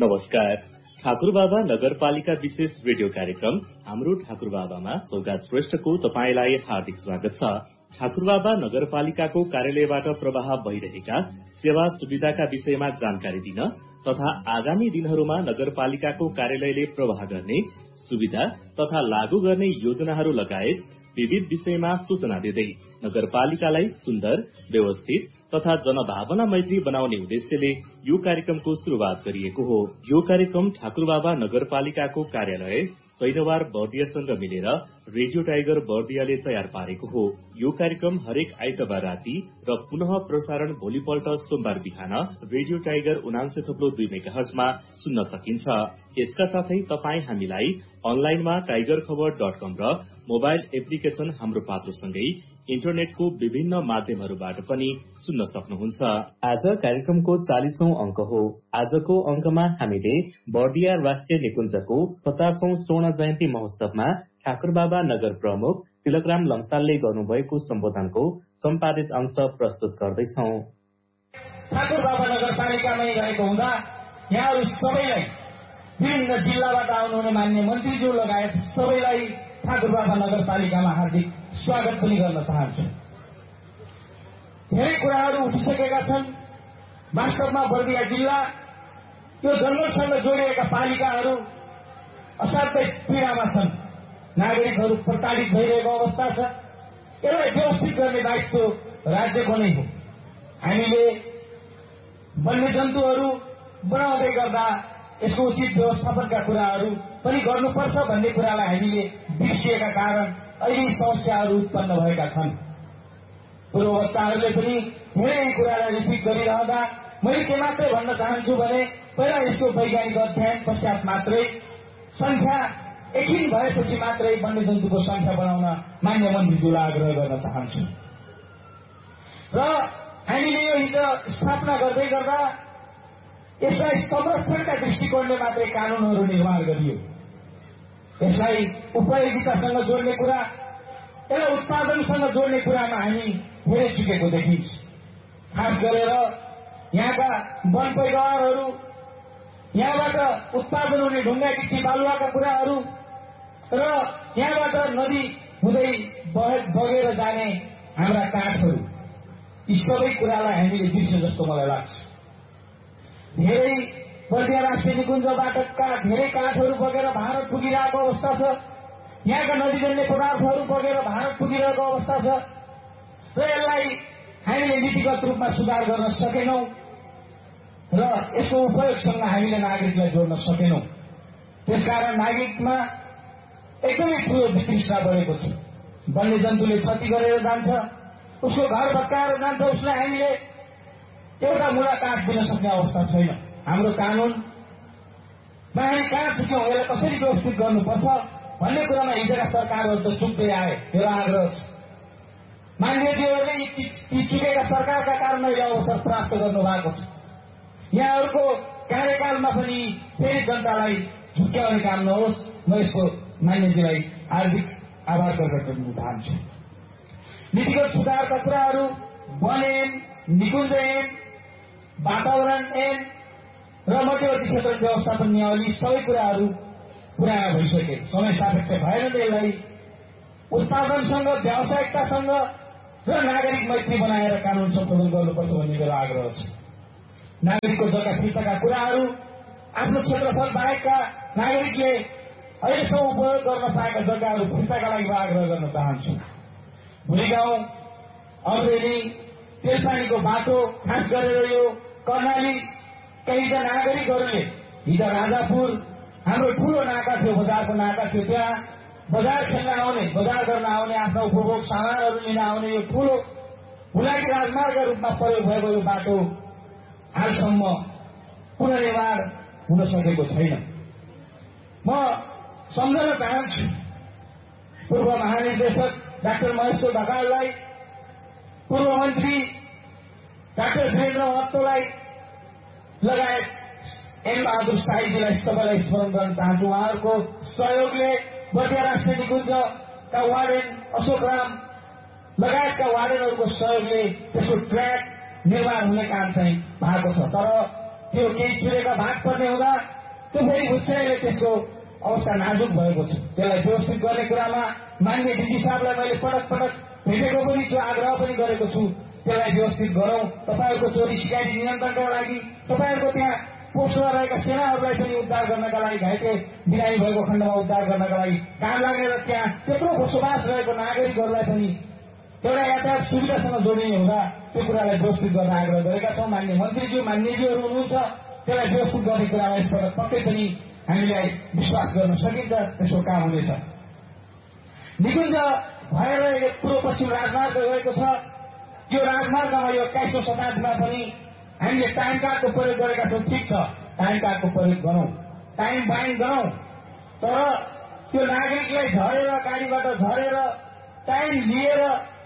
नमस्कार। ठाकुरबाबा नगरपालिका विशेष रेडियो कार्यक्रम हाम्रो ठाकुरबाबामा सौगात श्रेष्ठको तपाईलाई हार्दिक स्वागत छ। ठाकुरबाबा नगरपालिकाको कार्यालयबाट प्रवाह भइरहेका सेवा सुविधाका विषयमा जानकारी दिन तथा आगामी दिनहरूमा नगरपालिकाको कार्यालयले प्रवाह गर्ने सुविधा तथा लागू गर्ने योजनाहरू लगायत विविध विषयमा सूचना दिँदै नगरपालिकालाई सुन्दर, व्यवस्थित तथा जनभावना मैत्री बनाउने उद्देश्यले यो कार्यक्रमको शुरूआत गरिएको हो। यो कार्यक्रम ठाकुरबाबा नगरपालिकाको कार्यालय सैनवार बर्दियासँग मिलेर रेडियो टाइगर बर्दियाले तयार पारेको हो। यो कार्यक्रम हरेक आइतबार राति र पुनः प्रसारण भोलिपल्ट सोमबार बिहान रेडियो टाइगर 89.2 मेगाहर्जमा सुन्न सकिन्छ। यसका साथै तपाई हामीलाई अनलाइनमा tigerkhabar.com र मोबाइल एप्लिकेशन हाम्रो पात्रोसँगै इन्टरनेटको विभिन्न माध्यमहरूबाट पनि सुन्न सक्नुहुन्छ। आज कार्यक्रमको 40औं अंक हो। आजको अंकमा हामीले बर्दिया राष्ट्रिय निकुञ्जको 50औं स्वर्ण जयन्ती महोत्सवमा ठाकुरबाबा नगर प्रमुख तिलकराम लम्सालले गर्नुभएको सम्बोधनको सम्पादित अंश प्रस्तुत गर्दैछौ। ठाकुरबाबा नगरपालिकामै रहेको हुँदा यहाँहरू सबैलाई विभिन्न जिल्लाबाट आउनुहुने मान्य मन्त्रीज्यू लगायत सबैलाई ठाकुरबाबा नगरपालिकामा हार्दिक स्वागत पनि गर्न चाहन्छु। धेरै कुराहरू उठिसकेका छन्। वास्तवमा बर्दिया जिल्ला यो जंगलसँग जोडिएका पालिकाहरू असाध्यै पीडामा छन्। नागरिकहरू प्रताडित भइरहेको अवस्था छ। यसलाई व्यवस्थित गर्ने दायित्व राज्यको नै हो। हामीले वन्यजन्तुहरू बनाउँदै गर्दा यसको उचित व्यवस्थापनका कुराहरू पनि गर्नुपर्छ भन्ने कुरालाई हामीले बिर्सिएका कारण अहिले समस्याहरू उत्पन्न भएका छन्। पूर्ववक्ताहरूले पनि धेरै कुरालाई रिपिट गरिरहँदा मैले के मात्रै भन्न चाहन्छु भने पहिला यसको वैज्ञानिक अध्ययन पश्चात मात्रै संख्या एकिन भएपछि मात्रै वन्यजन्तुको संख्या बढाउन मान्य मन्त्रीज्यूलाई आग्रह गर्न चाहन्छु। र हामीले यो हिजो स्थापना गर्दै गर्दा यसलाई संरक्षणका दृष्टिकोणले मात्रै कानूनहरू निर्माण गरियो। यसलाई उपयोगितासँग जोड्ने कुरा, यसलाई उत्पादनसँग जोड्ने कुरामा हामी धेरै चुकेको देखिन्छ। खास गरेर यहाँका वन पैदावारहरू, यहाँबाट उत्पादन हुने ढुङ्गा गिटी बालुवाका कुराहरू र यहाँबाट नदी हुँदै बगेर जाने हाम्रा काठहरू, यी सबै कुरालाई हामीले बिर्से जस्तो मलाई लाग्छ। धेरै बर्दिया राष्ट्रिय निकुञ्जबाटका धेरै काठहरू बगेर भारत पुगिरहेको अवस्था छ। यहाँका नदीजन्य पदार्थहरू बगेर भारत पुगिरहेको अवस्था छ र यसलाई हामीले नीतिगत रूपमा सुधार गर्न सकेनौं र यसको उपयोगसँग हामीले नागरिकलाई जोड्न सकेनौं। त्यसकारण नागरिकमा एकदमै ठूलो वितृष्णा बढेको छ। वन्यजन्तुले क्षति गरेर जान्छ, उसको घर भत्काएर जान्छ, उसलाई हामीले एउटा मुला काठ दिन सक्ने अवस्था छैन। हाम्रो कानूनमा हामी कहाँ पुग्यौं, यसलाई कसरी व्यवस्थित गर्नुपर्छ भन्ने कुरामा हिजोका सरकारहरू त चुक्दै आए। मेरो आग्रह छ मान्यज्यूहरूले ती चुकेका सरकारका कारण अहिले अवसर प्राप्त गर्नु भएको छ। यहाँहरूको कार्यकालमा पनि फेरि जनतालाई झुक्क्याउने काम नहोस्। म यसको मान्यज्यूलाई हार्दिक आभार प्रकट गर्न चाहन्छु। नीतिगत सुधारका कुराहरू, वन ऐन, निकुञ्ज ऐन, वातावरण ऐन र मध्यवर्ती क्षेत्र व्यवस्थापन नियमावली सबै कुराहरू पुराना भइसके। समय सापेक्ष भएन। यसलाई उत्पादनसँग, व्यावसायिकतासँग र नागरिक मैत्री बनाएर कानून संशोधन गर्नुपर्छ भन्ने मेरो आग्रह छ। नागरिकको जग्गा फिर्ताका कुराहरू, आफ्नो क्षेत्रफल बाहेकका नागरिकले अहिलेसम्म उपयोग गर्न पाएका जग्गाहरू फिर्ताका लागि म आग्रह गर्न चाहन्छु। भुलीगाउँ, अमरेली, तेलपानीको बाटो, खास गरेर यो कर्णाली, केहीका नागरिकहरूले हिजो राजापुर हाम्रो ठूलो नाका थियो, बजारको नाका थियो, त्यहाँ बजार खेल्न आउने, बजार गर्न आउने, आफ्नो उपभोग सामानहरू लिन आउने यो ठूलो हुलाकी राजमार्गका रूपमा प्रयोग भएको यो बाटो हालसम्म पुनर्निर्माण हुन सकेको छैन। म सम्झन चाहन्छु पूर्व महानिर्देशक डाक्टर महेश्वर ढकाललाई, पूर्व मन्त्री डाक्टर वीरेन्द्र महतोलाई लगायत एम बहादुर शाहीजीलाई सबैलाई स्मरण गर्न चाहन्छु। उहाँहरूको सहयोगले बर्दिया राष्ट्रिय निकुञ्जका वार्डेन अशोक राम लगायतका वार्डेनहरूको सहयोगले त्यसको ट्र्याक निर्माण हुने काम चाहिँ भएको छ। तर त्यो केही चुरेका भाग पर्ने हुँदा त्यो फेरि उच्चाइले त्यसको अवस्था नाजुक भएको छ। त्यसलाई व्यवस्थित गर्ने कुरामा मान्य डिजी साहबलाई मैले पटक पटक भेटेको पनि छु, आग्रह पनि गरेको छु। त्यसलाई व्यवस्थित गरौँ। तपाईँहरूको चोरी सिकाइट नियन्त्रणका लागि, तपाईँहरूको त्यहाँ पोस्टमा रहेका सेनाहरूलाई पनि उद्धार गर्नका लागि, घाइते बिरामी भएको खण्डमा उद्धार गर्नका लागि काम लागेर त्यहाँ त्यत्रो बसोबास रहेको नागरिकहरूलाई पनि एउटा यातायात सुविधासँग जोडिने हुँदा त्यो कुरालाई व्यवस्थित गर्न आग्रह गरेका छौँ। मान्य मन्त्रीज्यू, मान्यज्यूहरू हुनुहुन्छ, त्यसलाई व्यवस्थित गर्ने कुरामा यसपटक पक्कै पनि हामीलाई विश्वास गर्न सकिन्छ, त्यसको काम हुनेछ। निकुञ्ज भएर पूर्व पश्चिम राजमार्ग गएको छ। त्यो राजमार्गमा यो 21औं शताब्दीमा पनि हामीले टाइम कार्डको प्रयोग गरेका छौँ। ठिक छ, टाइम कार्डको प्रयोग गरौँ, टाइम बाइन्ड गरौँ, तर त्यो नागरिकलाई झरेर, गाडीबाट झरेर टाइम लिएर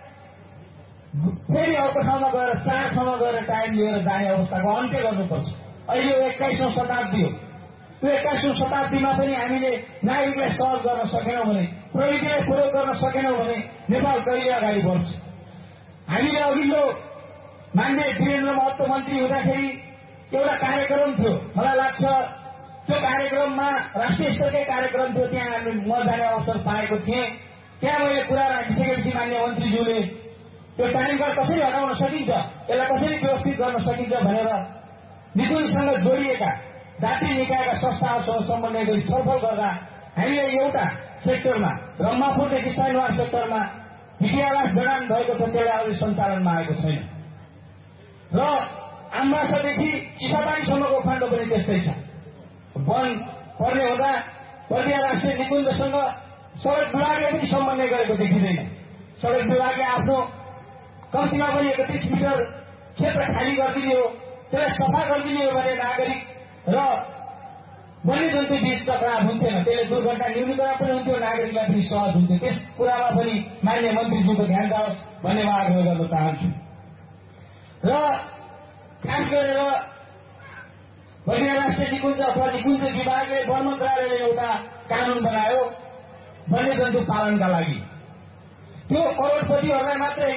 फेरि अर्को ठाउँमा गएर 4 ठाउँमा गएर टाइम लिएर जाने अवस्थाको अन्त्य गर्नुपर्छ। अहिले यो 21औं शताब्दी हो। त्यो 21औं शताब्दीमा पनि हामीले नागरिकलाई सहज गर्न सकेनौँ भने, प्रविधिलाई प्रयोग गर्न सकेनौँ भने नेपाल कहिले अगाडि बढ्छ। हामीले अघिल्लो मान्य वीरेन्द्र महतो मन्त्री हुँदाखेरि एउटा कार्यक्रम थियो, मलाई लाग्छ त्यो कार्यक्रममा राष्ट्रिय स्तरकै कार्यक्रम थियो, त्यहाँ म जाने अवसर पाएको थिएँ। त्यहाँ मैले कुरा राखिसकेपछि मान्य मन्त्रीज्यूले त्यो टाइम कार्ड कसरी हटाउन सकिन्छ, यसलाई कसरी व्यवस्थित गर्न सकिन्छ भनेर निकुञ्जसँग जोडिएका जाति निकायका संस्थाहरूसँग समन्वय गरी छलफल गर्दा हामीले एउटा सेक्टरमा, ब्रह्मपुरदेखि साइनवार सेक्टरमा विद्यावास जडान भएको छ, त्यसलाई अझै सञ्चालनमा आएको छैन। र आम्बासादेखि चिसापानीसम्मको खण्ड पनि त्यस्तै छ। वन पर्ने हुँदा बर्दिया राष्ट्रिय निकुञ्जसँग सडक विभागले पनि समन्वय गरेको देखिँदैन। सडक विभागले आफ्नो कम्तीमा पनि 31 मिटर क्षेत्र खाली गरिदिने हो, त्यसलाई सफा गरिदिने हो भने नागरिक र वन्यजन्तु बीच टकराव हुन्थेन, त्यसले दुर्घटना न्यूनीकरण पनि हुन्थ्यो, नागरिकलाई पनि सहज हुन्थ्यो। त्यस कुरामा पनि मान्य मन्त्रीज्यूको ध्यान जाओस् भन्ने म आग्रह गर्न चाहन्छु। र खास गरेर बर्दिया राष्ट्रिय निकुञ्ज अथवा निकुञ्ज विभागले वन मन्त्रालयले एउटा कानून बनायो वन्यजन्तु पालनका लागि। त्यो करोडपतिहरूलाई मात्रै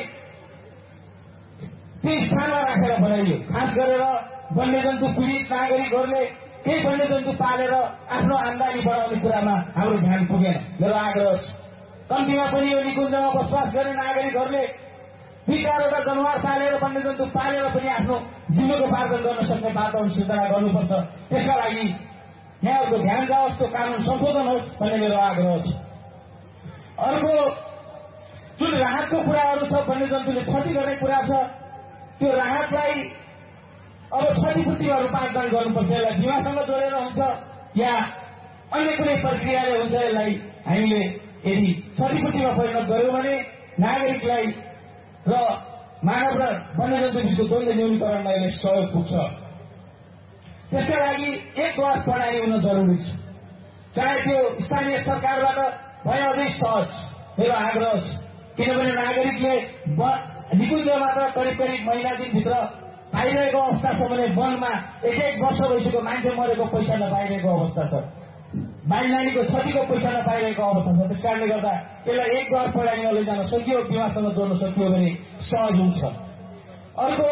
त्यो स्थानमा राखेर बनाइयो। खास गरेर वन्यजन्तु पीडित नागरिकहरूले केही वन्यजन्तु पालेर आफ्नो आमदानी बढाउने कुरामा हाम्रो ध्यान पुगेन। मेरो आग्रह छ, कम्तीमा पनि यो निकुञ्जमा बसोबास गर्ने नागरिकहरूले 2-4वटा जनावर पालेर, वन्यजन्तु पालेर पनि आफ्नो जीवनोपार्जन गर्न सक्ने वातावरण सृजना गर्नुपर्छ। त्यसका लागि यहाँहरूको ध्यान जाओस्, त्यो कानून संशोधन होस् भन्ने मेरो आग्रह छ। अर्को जुन राहतको कुराहरू छ, वन्यजन्तुले क्षति गर्ने कुरा छ, त्यो राहतलाई अब क्षतिपूर्तिमा रूपान्तरण गर्नुपर्छ। यसलाई बिमासँग जोडेर हुन्छ या अन्य कुनै प्रक्रियाले हुन्छ। यसलाई हामीले यदि क्षतिपूर्तिमा परिणत गर्यौँ भने नागरिकलाई र मानव र वन्यजन्तु बीचको द्वन्द्व न्यूनीकरणमा यसले सहयोग पुग्छ। त्यसका लागि एक गवास प्रणाली हुन जरुरी छ, चाहे त्यो स्थानीय सरकारबाट भए अझै सहज। मेरो आग्रह छ, किनभने नागरिकले निकुञ्जमा त करिब महिना दिनभित्र पाइरहेको अवस्था छ भने वनमा 1 वर्ष भइसक्यो मान्छे मरेको पैसा नपाइरहेको अवस्था छ, बालीनालीको क्षतिको पैसा नपाइरहेको अवस्था छ। त्यस कारणले गर्दा यसलाई एक गवास प्रणालीमा लैजान सकियो, बिमासँग जोड्न सकियो भने सहज हुन्छ। अर्को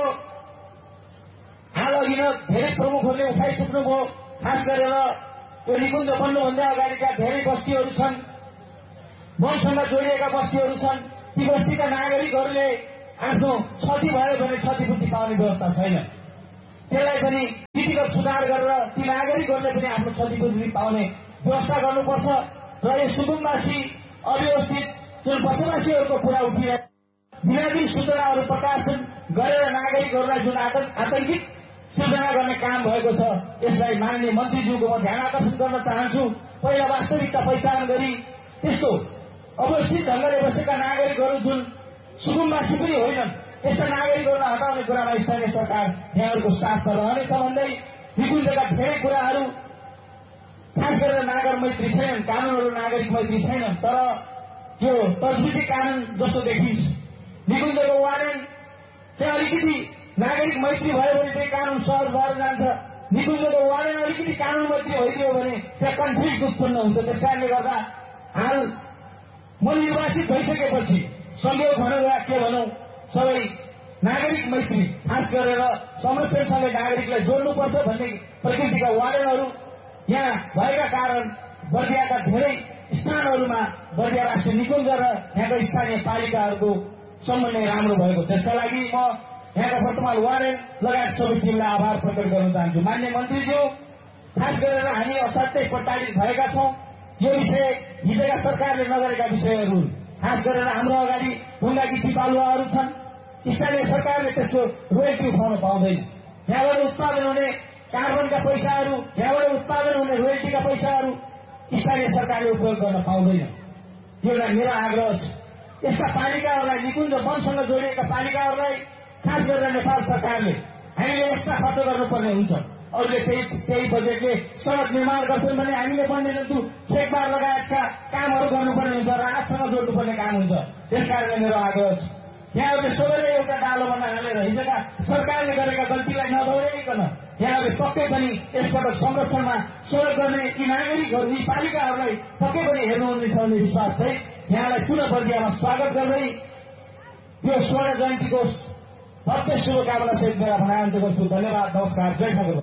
हाल अघि नै धेरै प्रमुखहरूले उठाइसक्नुभयो, खास गरेर यो निकुञ्ज बन्नुभन्दा अगाडिका धेरै बस्तीहरू छन्, वनसँग जोडिएका बस्तीहरू छन्। ती बस्तीका नागरिकहरूले आफ्नो क्षति भयो भने क्षतिपूर्ति पाउने व्यवस्था छैन। त्यसलाई पनि नीतिगत सुधार गरेर ती नागरिकहरूले पनि आफ्नो क्षतिपूर्ति पाउने व्यवस्था गर्नुपर्छ। र यो सुकुम्बासी अव्यवस्थित जुन बसोबासीहरूको कुरा उठिरहेको, दिनादिन सूचनाहरू प्रकाशन गरेर नागरिकहरूलाई जुन आतंकित सृजना गर्ने काम भएको छ, यसलाई माननीय मन्त्रीज्यूको म ध्यान आकर्षण गर्न चाहन्छु। पहिला वास्तविकता पहिचान गरी त्यस्तो अवस्थित ढङ्गले बसेका नागरिकहरू जुन सुकुम्बासी पनि होइनन्, यस्ता नागरिकहरूलाई हटाउने कुरामा स्थानीय सरकार यहाँहरूको साथमा रहनेछ भन्दै निकुञ्जका धेरै कुराहरू खास गरेर नागर मैत्री छैनन्, कानूनहरू नागरिक मैत्री छैनन्। तर यो तजविजी कानून जस्तो देखिन्छ, निकुञ्जको वारेन्ट चाहिँ अलिकति नागरिक मैत्री भयो भने चाहिँ कानून सहज भएर जान्छ। निकुञ्जको वारेन्ट अलिकति कानून मैत्री भइदियो भने त्यहाँ कन्फ्लिक्ट उत्पन्न हुन्छ। त्यस कारणले गर्दा हाल म निर्वाचित भइसकेपछि संयोग भनौँ या के भनौँ, सबै नागरिक मैत्री खास गरेर संरक्षणसँगै नागरिकलाई जोड्नुपर्छ भन्ने प्रकृतिका वार्डनहरू यहाँ भएका कारण बर्दियाका धेरै स्थानहरूमा बर्दिया राष्ट्रिय निकुञ्ज र यहाँका स्थानीय पालिकाहरूको समन्वय राम्रो भएको छ। यसका लागि म यहाँका वर्तमान वार्डन लगायत सबै टिमलाई आभार प्रकट गर्न चाहन्छु। मान्य मन्त्रीज्यू, खास गरेर हामी असाध्यै प्रताडित भएका छौँ। यो विषय हिजोका सरकारले नगरेका विषयहरू, खास गरेर हाम्रो अगाडि ढुङ्गा गिटी बालुवाहरू छन्। स्थानीय सरकारले त्यसको रोयल्टी उठाउन पाउँदैन। यहाँबाट उत्पादन हुने कार्बनका पैसाहरू, यहाँबाट उत्पादन हुने रोयल्टीका पैसाहरू स्थानीय सरकारले उपयोग गर्न पाउँदैन। यो एउटा मेरो आग्रह छ। यस्ता पालिकाहरूलाई, निकुञ्ज वनसँग जोडिएका पालिकाहरूलाई खास गरेर नेपाल सरकारले हामीले यस्ता खर्च गर्नुपर्ने हुन्छ। अरूले त्यही बजेटले सडक निर्माण गर्छन् भने हामीले वन्यजन्तु सेकबार लगायतका कामहरू गर्नुपर्ने हुन्छ, राहतसँग जोड्नुपर्ने काम हुन्छ। त्यसकारणले मेरो आग्रह छ, यहाँहरूले सबैले एउटा डालोमा नहालेर हिजोका सरकारले गरेका गल्तीलाई नदोहोऱ्याइकन यहाँहरूले पक्कै पनि यसबाट संरक्षणमा सहयोग गर्ने यी नागरिकहरू, यी पालिकाहरूलाई पक्कै पनि हेर्नुहुनेछ भन्ने विश्वास छ। यहाँलाई पुनः बर्दियामा स्वागत गर्दै यो स्वर्ण जयन्तीको भव्य शुभकामना सहित मेरा भनाइ अन्त्य गर्छु। धन्यवाद, नमस्कार, जय ठाकुर।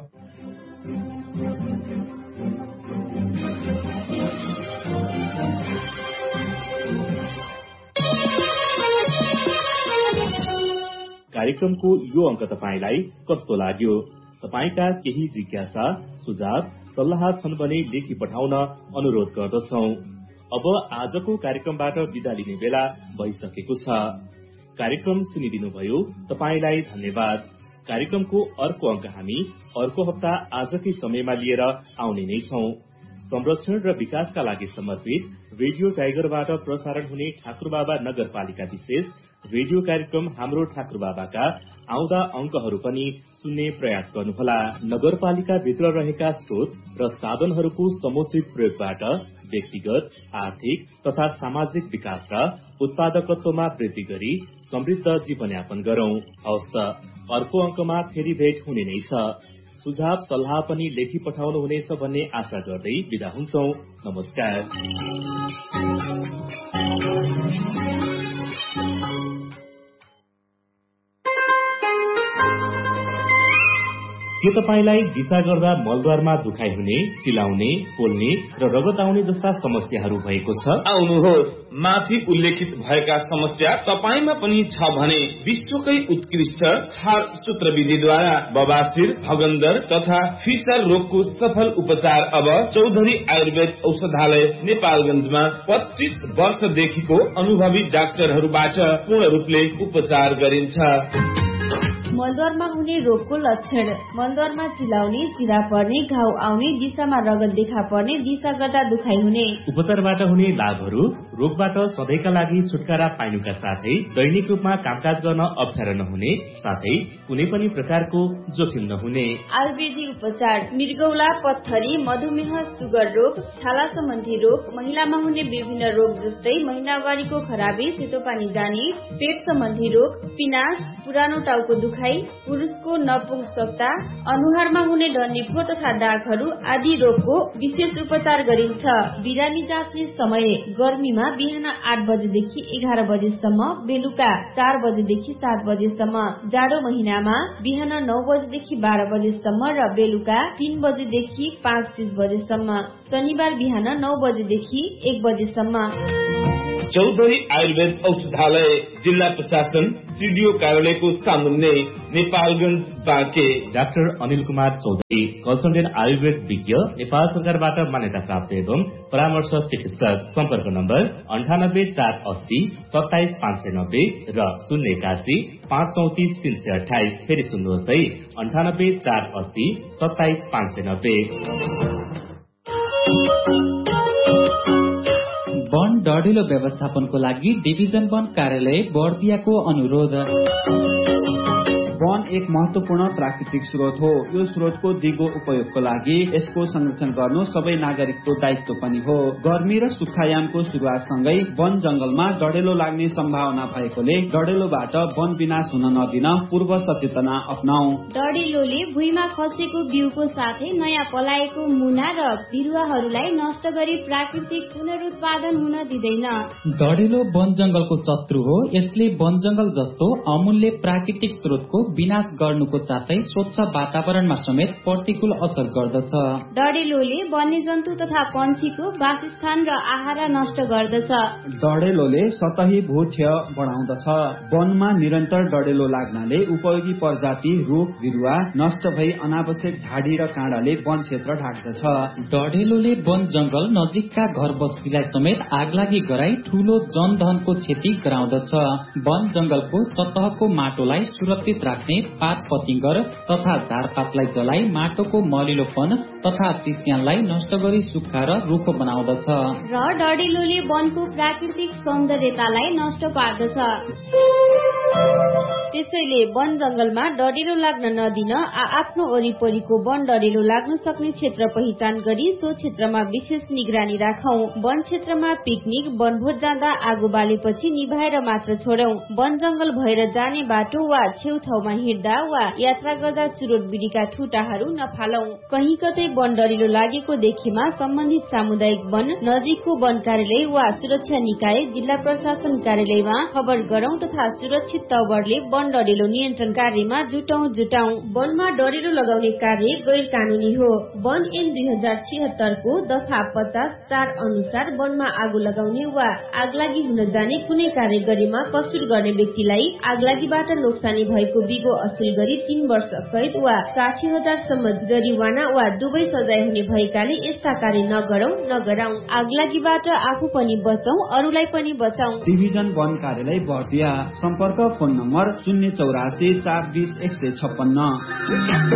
कार्यक्रमको यो अंक तपाईलाई कस्तो लाग्यो? तपाईका केही जिज्ञासा, सुझाव, सल्लाह छन् भने लेखी पठाउन अनुरोध गर्दछौं। अब आजको कार्यक्रमबाट बिदा लिने बेला भइसकेको छ। कार्यक्रम सुनिदिनुभयो, तपाईलाई धन्यवाद। कार्यक्रमको अर्को अंक हामी अर्को हप्ता आजकै समयमा लिएर आउने नै छौं। संरक्षण र विकासका लागि समर्पित रेडियो टाइगरबाट प्रसारण हुने ठाकुरबाबा नगरपालिका विशेष रेडियो कार्यक्रम हाम्रो ठाकुरबाबाका आउँदा अंकहरू पनि सुन्ने प्रयास गर्नुहोला। नगरपालिका भित्र रहेका स्रोत र साधनहरूको समुचित प्रयोगबाट व्यक्तिगत, आर्थिक तथा सामाजिक विकास र उत्पादकत्वमा वृद्धि गरी समृद्ध जीवनयापन गरौं। हवस् त, अर्को अंकमा फेरि भेट हुने नै छ। सुझाव सल्लाह पनि लेखी पठाउनुहुनेछ भन्ने आशा गर्दै बिदा हुन्छौं। नमस्कार। के तपाईलाई दिशा गर्दा मलद्वारमा दुखाइ हुने, चिलाउने, पोल्ने र रगत आउने जस्ता समस्याहरू भएको छ? आउनुहोस्, माथि उल्लेखित भएका समस्या तपाईमा पनि छ भने विश्वकै उत्कृष्ट छाल सूत्र विधिद्वारा बबासिर, भगन्दर तथा फिसर रोगको सफल उपचार अब चौधरी आयुर्वेद औषधालय नेपालगञ्जमा 25 वर्षदेखिको अनुभवी डाक्टरहरूबाट पूर्ण रूपले उपचार गरिन्छ। मलद्वारमा हुने रोगको लक्षण: मलद्वारमा चिलाउने, चिरा पर्ने, घाउ आउने, दिशामा रगत देखा पर्ने, दिशा गर्दा दुखाइ हुने। उपचारबाट हुने लाभहरू: रोगबाट सधैँका लागि छुटकारा पाइनुका साथै दैनिक रूपमा कामकाज गर्न अप्ठ्यारो नहुने, साथै कुनै पनि प्रकारको जोखिम नहुने। आयुर्वेदिक उपचार: मृगौला, पत्थरी, मधुमेह, सुगर रोग, छाला सम्बन्धी रोग, महिलामा हुने विभिन्न रोग जस्तै महिनावारीको खराबी, सेतो पानी जाने, पेट सम्बन्धी रोग, पिनास, पुरानो टाउको दुखाइ, पुरुषको नपुंसकता, अनुहारमा हुने डन्डीफोर तथा दागहरू आदि रोगको विशेष उपचार गरिन्छ। बिरामी जाँच्ने समय: गर्मीमा बिहान 8 बजेदेखि 11 बजेसम्म, बेलुका 4 बजेदेखि 7 बजेसम्म। जाडो महिनामा बिहान 9 बजेदेखि 12 बजेसम्म र बेलुका 3 बजेदेखि 5:30 बजेसम्म। शनिबार बिहान 9 बजेदेखि 1 बजेसम्म। चौधरी आयुर्वेद औषधालय, जिल्ला प्रशासन, सीडीओ कार्यालयको सामुन्ने, नेपालगञ्ज, बाँके। डाक्टर अनिल कुमार चौधरी, कन्सल्टेन्ट आयुर्वेद विज्ञ, नेपाल सरकारबाट मान्यता प्राप्त एवं परामर्श चिकित्सक। सम्पर्क नम्बर 9848 27590 र 081 534 328। फेरि सुन्नुहोस् है, 9848 27590। वन डढिलो व्यवस्थापनको लागि डिभिजन वन कार्यालय बर्दियाको अनुरोध। वन एक महत्वपूर्ण प्राकृतिक स्रोत हो। यो स्रोतको दिगो उपयोगको लागि यसको संरक्षण गर्नु सबै नागरिकको दायित्व पनि हो। गर्मी र सुक्खायामको सुरुवातसँगै वन जंगलमा डढेलो लाग्ने सम्भावना भएकोले डढेलोबाट वन विनाश हुन नदिन पूर्व सचेतना अपनाऊ। डढेलोले भुइँमा खसेको बिउको साथै नयाँ पलाएको मुना र बिरुवाहरूलाई नष्ट गरी प्राकृतिक पुनरुत्पादन हुन दिँदैन। डढेलो वन जंगलको शत्रु हो। यसले वन जंगल जस्तो अमूल्य प्राकृतिक स्रोतको विनाश गर्नुको साथै स्वच्छ वातावरणमा समेत प्रतिकूल असर गर्दछ। डढेलोले वन्यजन्तु तथा पन्छीको वासस्थान र आहारा नष्ट गर्दछ। डढेलोले सतही भूक्षय बढाउँदछ। वनमा निरन्तर डढेलो लाग्नाले उपयोगी प्रजाति रुख बिरुवा नष्ट भई अनावश्यक झाडी र काँडाले वन क्षेत्र ढाक्दछ। डढेलोले वन जंगल नजिकका घर बस्तीलाई समेत आगलागी गराई ठूलो जनधनको क्षति गराउँदछ। वन जंगलको सतहको माटोलाई सुरक्षित राख्ने पात पतिंगर तथा झारपातलाई जलाई माटोको मलिलोपन तथा चिस्यानलाई नष्ट गरी सुक्खा र रुखो बनाउँदछ। र डढेलोले वनको प्राकृतिक सौन्दर्यतालाई नष्ट पार्दछ। त्यसैले वन जंगलमा डढेलो लाग्न नदिन आफ्नो वरिपरिको वन डढेलो लाग्न सक्ने क्षेत्र पहिचान गरी सो क्षेत्रमा विशेष निगरानी राखौं। वन क्षेत्रमा पिकनिक वनभोज जाँदा आगो बालेपछि निभाएर मात्र छोडौं। वन जंगल भएर जाने बाटो वा छेउछाउमा हिँड्दा वा यात्रा गर्दा चुरोट बिडीका ठुटाहरू नफालौं। कहीँ कतै वन डढेलो लागेको देखेमा सम्बन्धित सामुदायिक वन नजिकको वन कार्यालय वा सुरक्षा निकाय जिल्ला प्रशासन कार्यालयमा खबर गरौं तथा सुरक्षित तवरले वन डढेलो नियन्त्रण कार्यमा जुटौं। वनमा डढेलो लगाउने कार्य गैर कानूनी हो। वन ऐन 2076 को दफा 50(4) अनुसार वनमा आगो लगाउने वा आगलागी हुन जाने कुनै कार्य गरेमा कसुर गर्ने व्यक्तिलाई आगलागीबाट नोक्सानी भएको बिगो असुल गरी 3 वर्ष कैद वा 60,000 सम्म जरिवाना वा दुवै सजाय हुने भएकाले यस्ता कार्य नगराउँ। आगलागीबाट आफू पनि बचौं, अरूलाई पनि बचाउँ। डिभिजन वन कार्यालय बर्दिया। सम्पर्क फोन नम्बर 084 420 156।